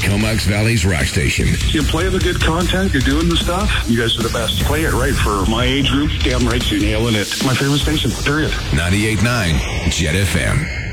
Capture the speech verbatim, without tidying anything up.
Comox Valley's rock station. You play the good content, you're doing the stuff, you guys are the best. Play it right for my age group, damn right you're nailing it. My favorite station, period. ninety-eight point nine Jet F M.